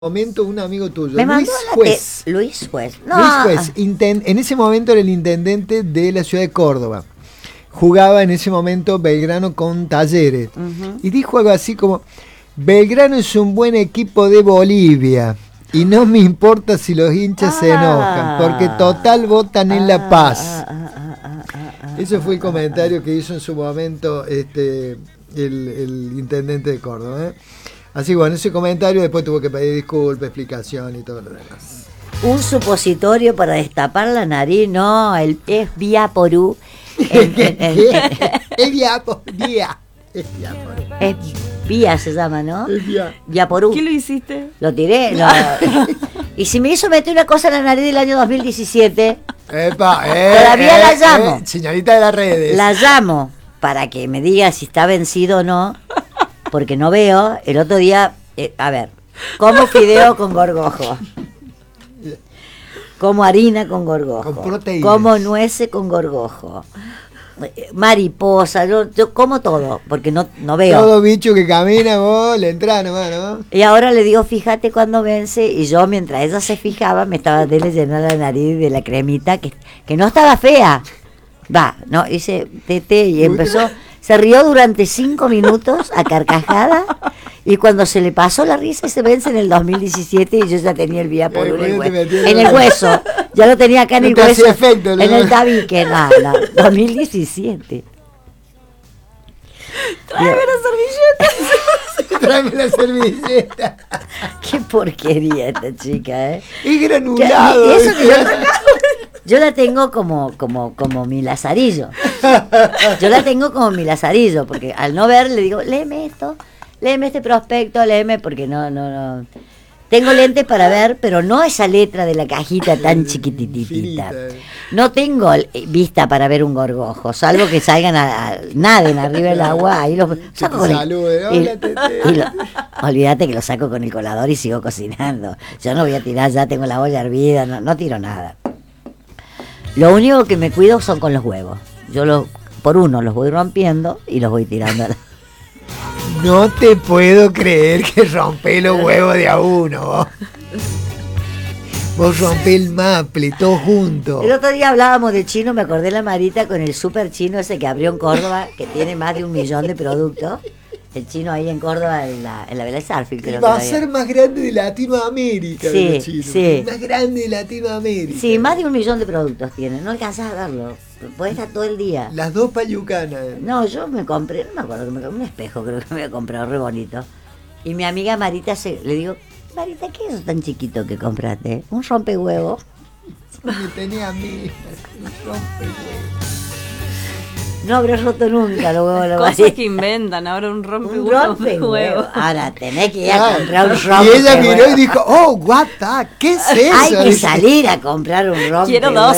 momento un amigo tuyo, Me Luis mandó Juez. Luis Juez. No. Luis Juez, en ese momento era el intendente de la ciudad de Córdoba. Jugaba en ese momento Belgrano con Talleres. Y dijo algo así como: Belgrano es un buen equipo de Bolivia. Y no me importa si los hinchas se enojan, porque total votan en La Paz. Ese fue el comentario que hizo en su momento el intendente de Córdoba, ¿eh? Así que bueno, ese comentario después tuvo que pedir disculpas, explicación y todo lo demás. Un supositorio para destapar la nariz, no, es Viaporú. Es Vía se llama, ¿no? Viaporú. ¿Qué lo hiciste? Lo tiré. Y si me hizo meter una cosa en la nariz del año 2017, todavía la llamo. Señorita de las redes. La llamo para que me diga si está vencido o no, porque no veo. El otro día, como fideo con gorgojo, como harina con gorgojo, con proteínas, como nueces con gorgojo, mariposa, yo como todo, porque no veo. Todo bicho que camina, vos le entrás nomás, ¿no? Y ahora le digo, fíjate cuando vence, y yo mientras ella se fijaba, me estaba llenando la nariz de la cremita, que no estaba fea. Hice tete y empezó, se rió durante 5 minutos a carcajada, y cuando se le pasó la risa se vence en el 2017 y yo ya tenía el Viaporú en el hueso, ya lo tenía acá en el hueso, efecto, en el tabique, 2017. Tráeme la servilleta. Tráeme la servilleta. Qué porquería esta chica, ¿eh? Es granulado. Eso que yo la tengo como mi lazarillo. Yo la tengo como mi lazarillo, porque al no ver le digo, léeme esto, léeme este prospecto, léeme, porque no. Tengo lentes para ver, pero no esa letra de la cajita tan chiquititita. No tengo vista para ver un gorgojo, salvo que salgan naden arriba del agua, ahí los saco con olvídate que lo saco con el colador y sigo cocinando. Yo no voy a tirar, ya tengo la olla hervida, no tiro nada. Lo único que me cuido son con los huevos. Yo por uno los voy rompiendo y los voy tirando. No te puedo creer que rompé los huevos de a uno. Vos rompé el maple, todo junto. El otro día hablábamos de chino, me acordé de la Marita con el super chino ese que abrió en Córdoba, que tiene más de 1 millón de productos. El chino ahí en Córdoba, en la Vela Sarfield, creo que va a ser más grande de Latinoamérica. Sí. Más grande de Latinoamérica. Sí, más de 1 millón de productos tiene. No alcanzás a verlo. Puedes estar todo el día. Las 2 payucanas. No, yo me compré, no me acuerdo, que me compré un espejo, creo que me había comprado, re bonito. Y mi amiga Marita, le digo, Marita, ¿qué es eso tan chiquito que compraste? ¿Un rompehuevo? Me tenía a mí. Un rompehuevo. No habré roto nunca los huevos. Cosas que inventan, ahora un rompehuevo. Ahora tenés que ir a comprar un rompehuevo. Y ella miró y dijo, oh, what the, ¿qué es eso? Hay que salir a comprar un rompehuevo. Quiero 2.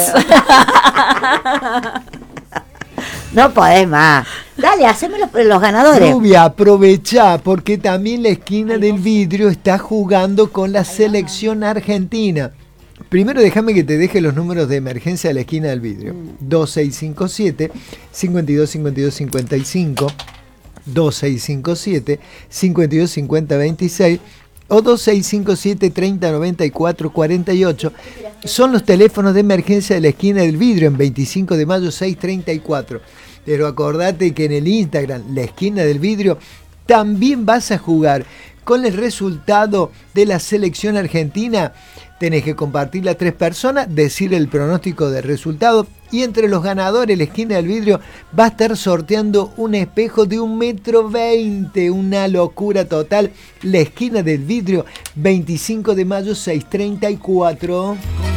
No podés más. Dale, haceme los ganadores. Rubia, aprovechá, porque también la esquina del vidrio está jugando con la selección argentina. Primero déjame que te deje los números de emergencia de la esquina del vidrio. 2657-525255, 2657-525026 o 2657-309448. Son los teléfonos de emergencia de la esquina del vidrio en 25 de mayo 634. Pero acordate que en el Instagram, la esquina del vidrio, también vas a jugar con el resultado de la selección argentina. Tenés que compartirla a 3 personas, decir el pronóstico del resultado, y entre los ganadores, la esquina del vidrio va a estar sorteando un espejo de 1,20 m, una locura total. La esquina del vidrio, 25 de mayo 634.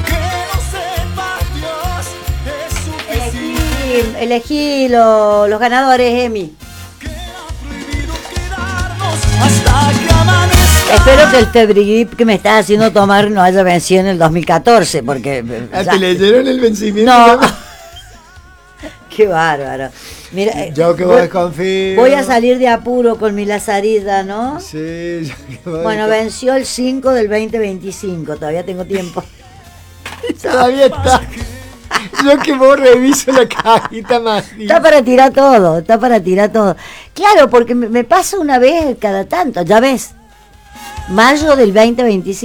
Elegí los ganadores, Emi. Espero que el Febrigip que me estás haciendo tomar no haya vencido en el 2014, porque... ¿Te leyeron el vencimiento? No. Qué bárbaro. Mira, yo que vos desconfío. Voy a salir de apuro con mi lazarida, ¿no? Sí. Bueno, venció el 5 del 2025, todavía tengo tiempo. Todavía está. Yo que vos reviso la cajita más. Está para tirar todo. Claro, porque me pasa una vez cada tanto, ya ves. Mayo del 2025.